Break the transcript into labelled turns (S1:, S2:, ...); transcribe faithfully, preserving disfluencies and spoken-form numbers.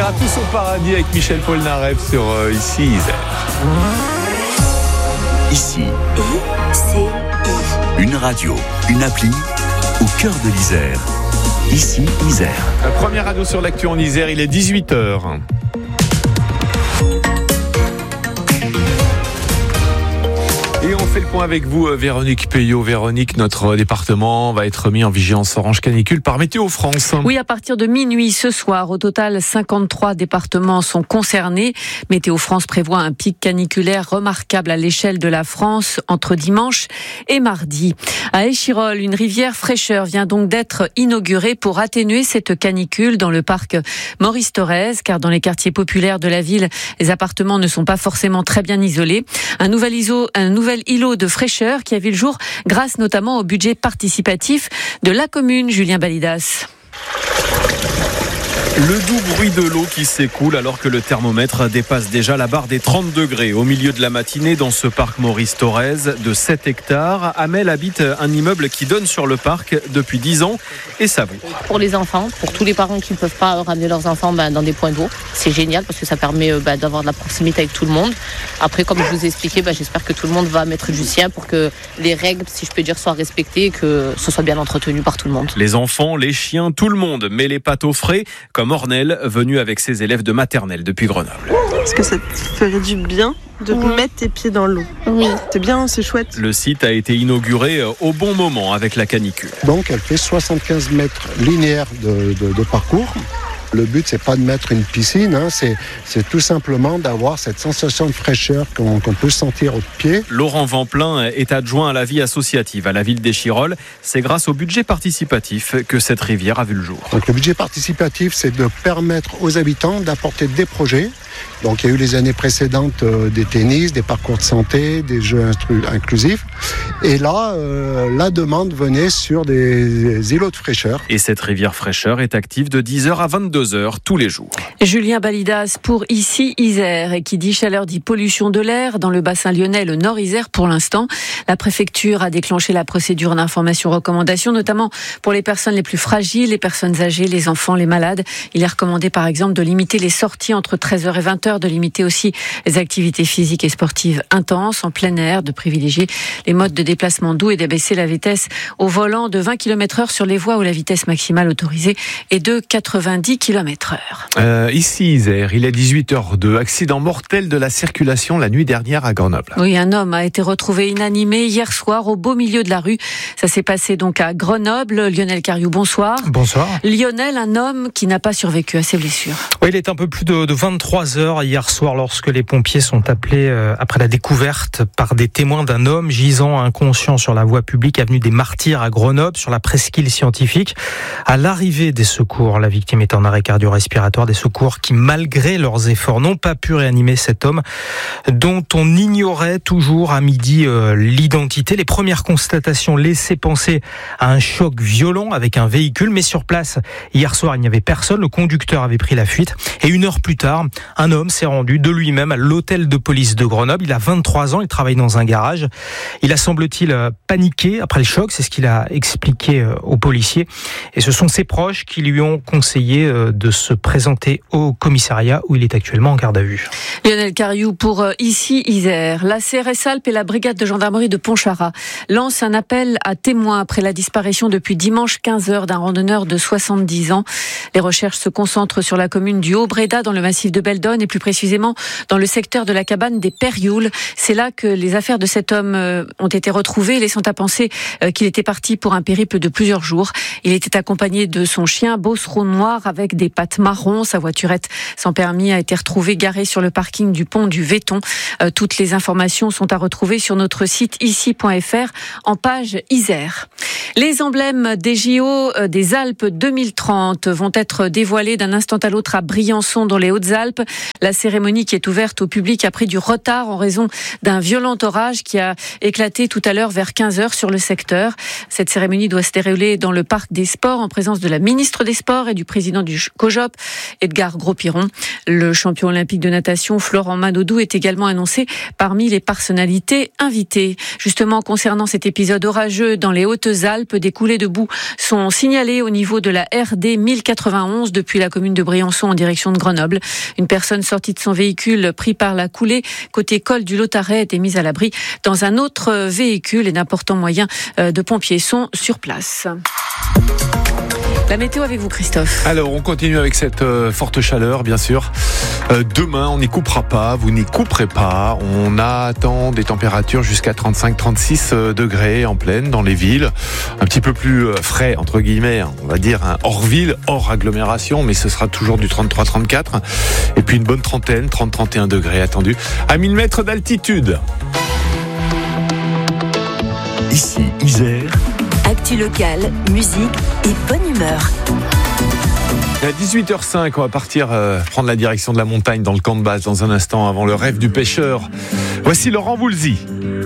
S1: ira tous au paradis avec Michel Polnareff sur euh, Ici Isère.
S2: Ici,
S3: I-C-I.
S2: une radio, une appli au cœur de l'Isère. Ici Isère.
S1: La première radio sur l'actu en Isère, il est dix-huit heures. Et on fait le point avec vous, Véronique Payot. Véronique, notre département va être mis en vigilance orange canicule par Météo France.
S4: Oui, à partir de minuit ce soir, au total, cinquante-trois départements sont concernés. Météo France prévoit un pic caniculaire remarquable à l'échelle de la France entre dimanche et mardi. À Échirolles, une rivière fraîcheur vient donc d'être inaugurée pour atténuer cette canicule dans le parc Maurice Thorez, car dans les quartiers populaires de la ville, les appartements ne sont pas forcément très bien isolés. Un nouvel iso, un nouvel îlot de fraîcheur qui a vu le jour grâce notamment au budget participatif de la commune. Julien Balidas.
S5: Le doux bruit de l'eau qui s'écoule alors que le thermomètre dépasse déjà la barre des trente degrés. Au milieu de la matinée, dans ce parc Maurice Thorez de sept hectares, Amel habite un immeuble qui donne sur le parc depuis dix ans et savoure.
S6: Pour les enfants, pour tous les parents qui ne peuvent pas ramener leurs enfants bah, dans des points d'eau, c'est génial parce que ça permet bah, d'avoir de la proximité avec tout le monde. Après, comme je vous ai expliqué, bah, j'espère que tout le monde va mettre du sien pour que les règles, si je peux dire, soient respectées et que ce soit bien entretenu par tout le monde.
S5: Les enfants, les chiens, tout le monde met les pattes au frais, comme Ornelle, venue avec ses élèves de maternelle depuis Grenoble.
S7: Est-ce que ça te ferait du bien de
S8: oui.
S7: mettre tes pieds dans l'eau?
S8: Oui.
S7: C'est bien, c'est chouette.
S5: Le site a été inauguré au bon moment avec la canicule.
S9: Donc elle fait soixante-quinze mètres linéaires de, de, de parcours. Le but, c'est pas de mettre une piscine, hein, c'est, c'est tout simplement d'avoir cette sensation de fraîcheur qu'on, qu'on peut sentir au pied.
S5: Laurent Vamplin est adjoint à la vie associative à la ville d'Échirolles. C'est grâce au budget participatif que cette rivière a vu le jour.
S9: Donc le budget participatif, c'est de permettre aux habitants d'apporter des projets. Donc il y a eu les années précédentes euh, des tennis, des parcours de santé, des jeux instru- inclusifs. Et là, euh, la demande venait sur des, des îlots de fraîcheur.
S5: Et cette rivière fraîcheur est active de dix heures à vingt-deux heures tous les jours.
S4: Julien Balidas pour Ici Isère. Et qui dit chaleur dit pollution de l'air dans le bassin lyonnais, le Nord Isère pour l'instant. La préfecture a déclenché la procédure d'information recommandation, notamment pour les personnes les plus fragiles, les personnes âgées, les enfants, les malades. Il est recommandé par exemple de limiter les sorties entre treize heures et vingt heures, de limiter aussi les activités physiques et sportives intenses en plein air, de privilégier les modes de déplacement doux et d'abaisser la vitesse au volant de vingt kilomètres heure sur les voies où la vitesse maximale autorisée est de quatre-vingt-dix kilomètres heure.
S1: Euh, ici Isère, il est dix-huit heures deux. Accident mortel de la circulation la nuit dernière à Grenoble.
S4: Oui, un homme a été retrouvé inanimé hier soir au beau milieu de la rue. Ça s'est passé donc à Grenoble. Lionel Cariou, bonsoir.
S10: Bonsoir.
S4: Lionel, un homme qui n'a pas survécu à ses blessures.
S10: Oui, il est un peu plus de, de vingt-trois heures hier soir lorsque les pompiers sont appelés euh, après la découverte par des témoins d'un homme gisant inconscient sur la voie publique avenue des Martyrs à Grenoble, sur la presqu'île scientifique. À l'arrivée des secours, la victime est en arrêt cardio-respiratoire, des secours qui, malgré leurs efforts, n'ont pas pu réanimer cet homme dont on ignorait toujours à midi euh, l'identité. Les premières constatations laissaient penser à un choc violent avec un véhicule, mais sur place, hier soir, il n'y avait personne. Le conducteur avait pris la fuite et une heure plus tard, un homme s'est rendu de lui-même à l'hôtel de police de Grenoble. Il a vingt-trois ans, il travaille dans un garage. Il a, semble-t-il, paniqué après le choc, c'est ce qu'il a expliqué aux policiers. Et ce sont ses proches qui lui ont conseillé de se présenter au commissariat où il est actuellement en garde à vue.
S4: Lionel Cariou pour Ici Isère. La C R S Alpes et la brigade de gendarmerie de Pontcharrat lancent un appel à témoins après la disparition depuis dimanche quinze heures d'un randonneur de soixante-dix ans. Les recherches se concentrent sur la commune du Haut-Bréda dans le massif de Beldonne et plus précisément dans le secteur de la cabane des Périoules. C'est là que les affaires de cet homme ont été retrouvées, laissant à penser qu'il était parti pour un périple de plusieurs jours. Il était accompagné de son chien Beauceron noir avec des pattes marron. Sa voiturette sans permis a été retrouvée garée sur le parking du pont du Véton. Toutes les informations sont à retrouver sur notre site ici point f r en page Isère. Les emblèmes des J O des Alpes deux mille trente vont être dévoilés d'un instant à l'autre à Briançon dans les Hautes-Alpes. La cérémonie qui est ouverte au public a pris du retard en raison d'un violent orage qui a éclaté tout à l'heure vers quinze heures sur le secteur. Cette cérémonie doit se dérouler dans le parc des sports en présence de la ministre des Sports et du président du COJOP, Edgar Gros-Piron. Le champion olympique de natation Florent Manodou est également annoncé parmi les personnalités invitées. Justement, concernant cet épisode orageux dans les Hautes-Alpes, des coulées de boue sont signalées au niveau de la R D mille quatre-vingt-onze depuis la commune de Briançon en direction de Grenoble. Une personne sortie de son véhicule pris par la coulée côté col du Lautaret a été mise à l'abri dans un autre véhicule et d'importants moyens de pompiers sont sur place. La météo avec vous, Christophe.
S1: Alors, on continue avec cette euh, forte chaleur, bien sûr. Euh, demain, on n'y coupera pas, vous n'y couperez pas. On attend des températures jusqu'à trente-cinq à trente-six degrés en pleine dans les villes. Un petit peu plus euh, frais, entre guillemets, hein, on va dire, hein, hors ville, hors agglomération, mais ce sera toujours du trente-trois à trente-quatre. Et puis une bonne trentaine, trente à trente et un degrés attendus à mille mètres d'altitude.
S2: Ici, Isère.
S3: Actu locale, musique et bonne humeur.
S1: À dix-huit heures cinq, on va partir euh, prendre la direction de la montagne dans le camp de base dans un instant avant le rêve du pêcheur. Voici Laurent Voulzy.